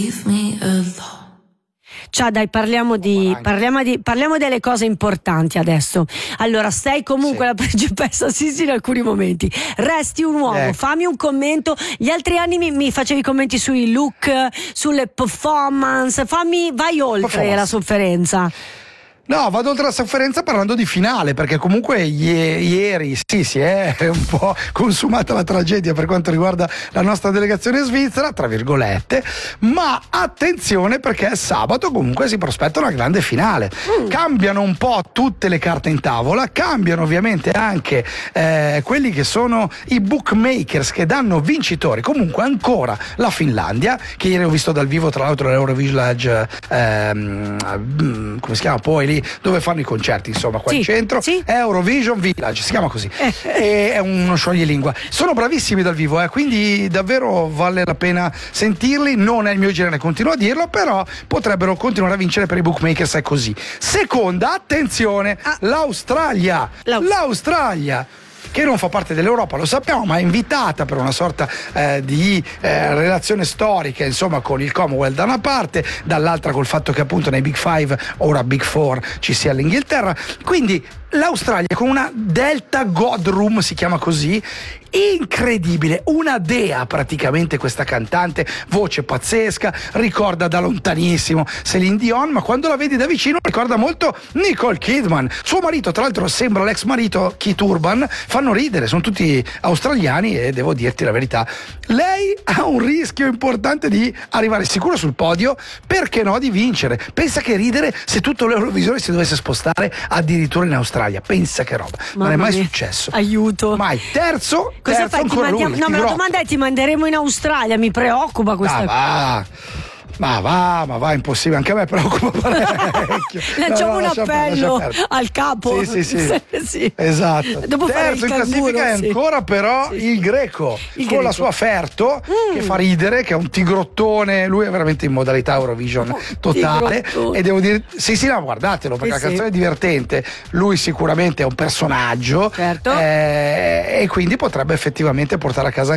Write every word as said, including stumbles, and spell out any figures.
Ciao, dai, parliamo di, parliamo di parliamo delle cose importanti adesso. Allora, sei comunque Sì. la principessa Sissi in alcuni momenti. Resti un uomo, Ecco. fammi un commento. Gli altri anni mi, mi facevi commenti sui look, sulle performance. Fammi, vai oltre Performance. la sofferenza. No, vado oltre la sofferenza parlando di finale, perché comunque ie- ieri sì, si è un po' consumata la tragedia per quanto riguarda la nostra delegazione svizzera, tra virgolette, ma attenzione perché sabato comunque si prospetta una grande finale. Mm. Cambiano un po' tutte le carte in tavola, cambiano ovviamente anche eh, quelli che sono i bookmakers che danno vincitori. Comunque ancora la Finlandia, che ieri ho visto dal vivo tra l'altro l'Eurovillage, ehm, come si chiama poi lì dove fanno i concerti, insomma, qua Sì, in centro, sì. Eurovision Village, si chiama così. E è uno scioglilingua. Sono bravissimi dal vivo, eh, quindi davvero vale la pena sentirli. Non è il mio genere, continuo a dirlo, però potrebbero continuare a vincere per i bookmakers, è così. Seconda, attenzione, Ah. l'Australia. L'Aus- L'Australia che non fa parte dell'Europa, lo sappiamo, ma è invitata per una sorta eh, di eh, relazione storica, insomma, con il Commonwealth da una parte, dall'altra col fatto che appunto nei Big Five, ora Big Four, ci sia l'Inghilterra. Quindi l'Australia con una Delta Godrum, si chiama così, incredibile, una dea praticamente questa cantante, voce pazzesca, ricorda da lontanissimo Celine Dion, ma quando la vedi da vicino ricorda molto Nicole Kidman. Suo marito, tra l'altro, sembra l'ex marito Keith Urban. Fanno ridere, sono tutti australiani e devo dirti la verità, lei ha un rischio importante di arrivare sicuro sul podio, perché no di vincere. Pensa che ridere se tutto l'Eurovisione si dovesse spostare addirittura in Australia, pensa che roba. Non è Mamma mai mia. successo. Aiuto. Mai. Terzo, Cosa terzo fai? Ti ancora mandiamo- lui, no, ma la Tigrotto. domanda è: ti manderemo in Australia? Mi preoccupa questa Ah, va. Ma va, ma va, impossibile, anche a me preoccupa parecchio. Lanciamo No, no, un lascia perdere, appello lascia perdere. al capo. Sì, sì, sì. Sì. Esatto. Dopo fare Terzo il in classifica canguro, è sì. ancora però Sì. il greco, Il con la greco. sua Ferto, Mm. che fa ridere, che è un tigrottone. Lui è veramente in modalità Eurovision Oh, totale. tigrottone. E devo dire, sì, sì, no, guardatelo, perché Sì, la sì. canzone è divertente. Lui sicuramente è un personaggio. Certo. eh, e quindi potrebbe effettivamente portare a casa